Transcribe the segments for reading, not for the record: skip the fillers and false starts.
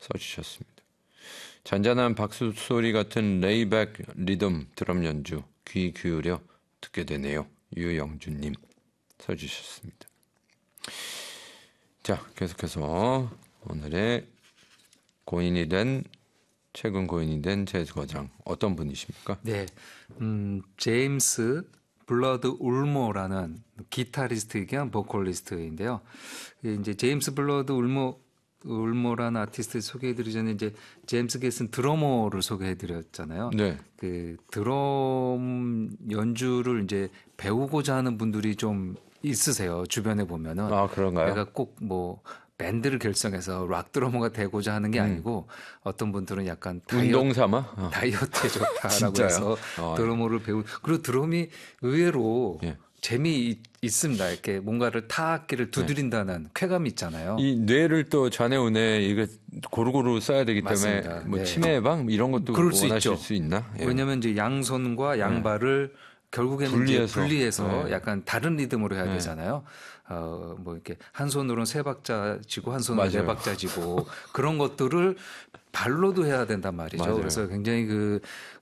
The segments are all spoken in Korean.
써주셨습니다. 잔잔한 박수 소리 같은 레이백 리듬 드럼 연주 귀 기울여 듣게 되네요. 유영준님 써주셨습니다. 자, 계속해서 오늘의 최근 고인이 된 재즈 거장 어떤 분이십니까? 네, 제임스 블러드 울모라는 기타리스트이긴 보컬리스트인데요. 이제 제임스 블러드 울모라는 아티스트 소개해드리기 전에 이제 제임스 겟은 드러머를 소개해드렸잖아요. 네. 그 드럼 연주를 이제 배우고자 하는 분들이 좀 있으세요. 주변에 보면은. 아, 그런가요? 내가 꼭 뭐 밴드를 결성해서 락 드러머가 되고자 하는 게 아니고 어떤 분들은 약간 운동 삼아 다이어트에 좋다라고 해서 드러머를 배우. 그리고 드럼이 의외로 예. 재미 있습니다. 이렇게 뭔가를 타악기를 두드린다는 쾌감이 있잖아요. 이 뇌를 또 좌뇌우뇌 이거 고루고루 써야 되기 때문에 맞습니다. 뭐 네. 치매 예방 이런 것도 그럴 수 원하실 있죠. 수 있나? 예. 왜냐하면 이제 양손과 양발을 결국에는 분리해서 약간 다른 리듬으로 해야 되잖아요. 뭐 이렇게 한 손으로는 3박자 쥐고 한 손으로 4박자 쥐고 그런 것들을 발로도 해야 된단 말이죠. 맞아요. 그래서 굉장히 그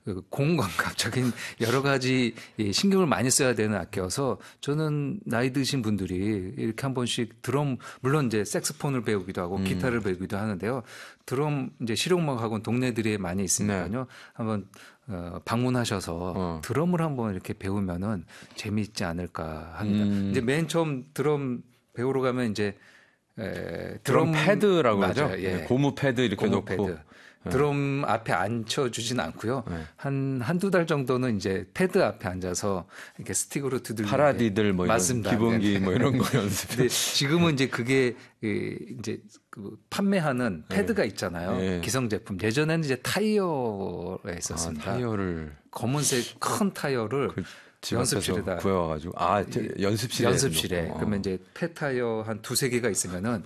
고공감각적인 여러 가지 신경을 많이 써야 되는 악기여서 저는 나이 드신 분들이 이렇게 한 번씩 드럼, 물론 이제 색스폰을 배우기도 하고 기타를 배우기도 하는데요. 드럼 이제 실용음악학원 동네들이 많이 있으니까요. 네. 한번 방문하셔서 드럼을 한번 이렇게 배우면은 재미있지 않을까 합니다. 이제 맨 처음 드럼 배우러 가면 이제 드럼 패드라고 하죠. 예. 고무 패드 이렇게 고무 놓고 패드. 드럼 앞에 앉혀주진 않고요. 한두 달 정도는 이제 패드 앞에 앉아서 이렇게 스틱으로 두들리는 파라디들 뭐 맞습니다. 이런 기본기 뭐 이런 거 연습. 근데 지금은 이제 그게 이제 그 판매하는 패드가 있잖아요. 기성 제품. 예전에는 이제 타이어에 있었습니다. 타이어를 검은색 큰 타이어를 연습실에다 구해와가지고 연습실에. 그러면 이제 폐타이어 한 2-3개가 있으면은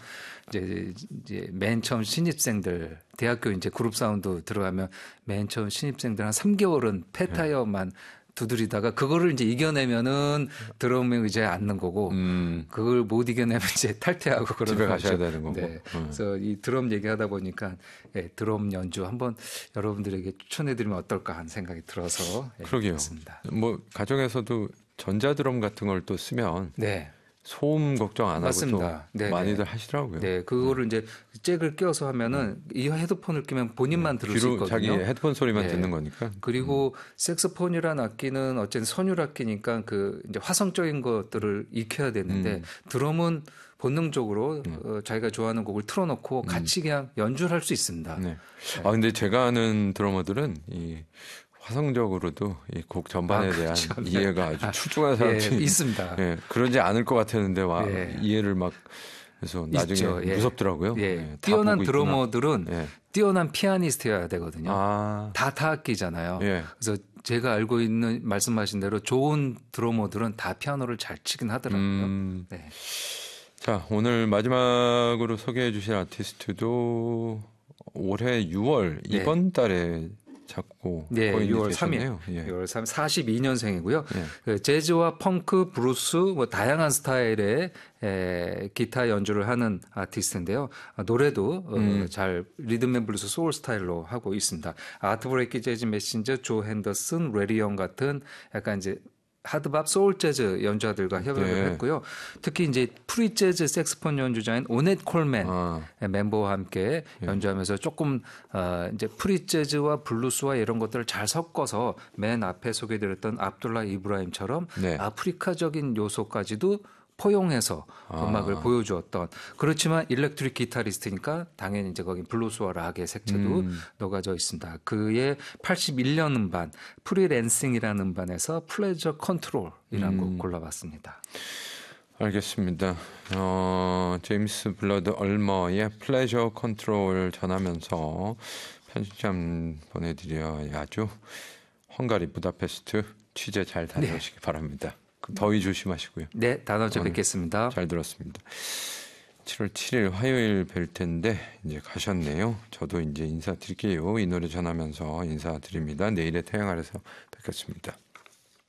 이제 맨 처음 신입생들 대학교 이제 그룹 사운드 들어가면 맨 처음 신입생들 한 3개월은 폐타이어만 두드리다가 그거를 이제 이겨내면은 드럼에 이제 앉는 거고 그걸 못 이겨내면 이제 탈퇴하고 그러는 집에 거죠. 가셔야 되는 거고. 네. 그래서 이 드럼 얘기하다 보니까 드럼 연주 한번 여러분들에게 추천해드리면 어떨까 하는 생각이 들어서 그러게요. 했습니다. 뭐 가정에서도 전자드럼 같은 걸 또 쓰면 소음 걱정 안 하고 또 많이들 하시더라고요. 네, 그거를 이제 잭을 껴서 하면은 이 헤드폰을 끼면 본인만 들을 수 있거든요. 자기 헤드폰 소리만 듣는 거니까. 그리고 색소폰이라는 악기는 어쨌든 선율 악기니까 그 이제 화성적인 것들을 익혀야 되는데 드럼은 본능적으로 자기가 좋아하는 곡을 틀어놓고 같이 그냥 연주를 할 수 있습니다. 네. 아 근데 제가 아는 드러머들은 이 화성적으로도 이 곡 전반에 대한 이해가 아주 출중한 사람들이 있습니다. 그러지 않을 것 같았는데 이해를 막 해서 나중에 무섭더라고요. 뛰어난 드러머들은 뛰어난 피아니스트여야 되거든요. 다 타악기잖아요. 그래서 제가 알고 있는 말씀하신 대로 좋은 드러머들은 다 피아노를 잘 치긴 하더라고요. 자, 오늘 마지막으로 소개해 주실 아티스트도 올해 6월 이번 달에 작고 6월 3일, 6월 3일 42년생이고요. 재즈와 펑크, 브루스, 뭐 다양한 스타일의 기타 연주를 하는 아티스트인데요. 노래도 잘 리듬 앤 블루스 소울 스타일로 하고 있습니다. 아트 브레이키 재즈 메신저, 조 핸더슨, 레리 영 같은 약간 이제 하드밥 소울 재즈 연주자들과 협업을 했고요. 특히 이제 프리 재즈 색스폰 연주자인 오넷 콜맨 멤버와 함께 연주하면서 조금 이제 프리 재즈와 블루스와 이런 것들을 잘 섞어서 맨 앞에 소개드렸던 압둘라 이브라임처럼 아프리카적인 요소까지도 포용해서 음악을 보여주었던 그렇지만 일렉트릭 기타리스트니까 당연히 이제 거기 블루스와 락의 색채도 녹아져 있습니다. 그의 81년 음반 프리랜싱이라는 음반에서 플레저 컨트롤이라는 곡 골라봤습니다. 알겠습니다. 제임스 블러드 얼머의 플레저 컨트롤 전하면서 편집점 보내드려야죠. 헝가리 부다페스트 취재 잘 다녀오시기 바랍니다. 더위 조심하시고요. 네, 다음 주에 뵙겠습니다. 잘 들었습니다. 7월 7일 화요일 뵐 텐데 이제 가셨네요. 저도 이제 인사드릴게요. 이 노래 전하면서 인사드립니다. 내일의 태양 아래서 뵙겠습니다.